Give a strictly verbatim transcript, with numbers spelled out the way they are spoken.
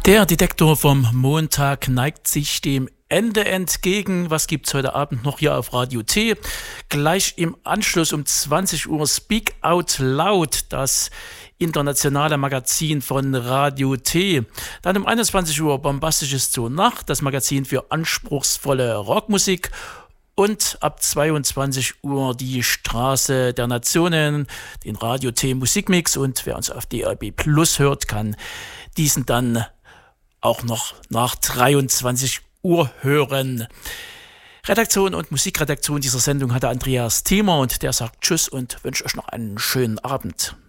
Der Detektor vom Montag neigt sich dem Ende entgegen. Was gibt's heute Abend noch hier auf Radio T? Gleich im Anschluss um zwanzig Uhr Speak Out Loud, das internationale Magazin von Radio T. Dann um einundzwanzig Uhr Bombastisches zur Nacht, das Magazin für anspruchsvolle Rockmusik. Und ab zweiundzwanzig Uhr die Straße der Nationen, den Radio T Musikmix. Und wer uns auf D A B Plus hört, kann diesen dann auch noch nach dreiundzwanzig Uhr hören. Redaktion und Musikredaktion dieser Sendung hatte Andreas Thiemer und der sagt Tschüss und wünscht euch noch einen schönen Abend.